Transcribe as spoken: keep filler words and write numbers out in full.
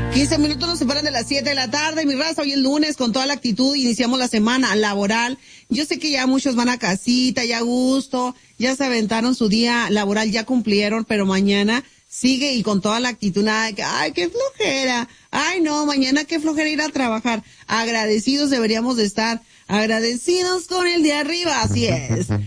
quince minutos nos separan de las siete de la tarde, mi raza, hoy es lunes, con toda la actitud, iniciamos la semana laboral. Yo sé que ya muchos van a casita, ya a gusto, ya se aventaron su día laboral, ya cumplieron, pero mañana sigue y con toda la actitud, nada de que, ay, qué flojera, ay, no, mañana qué flojera ir a trabajar. Agradecidos deberíamos de estar, agradecidos con el de arriba, así es.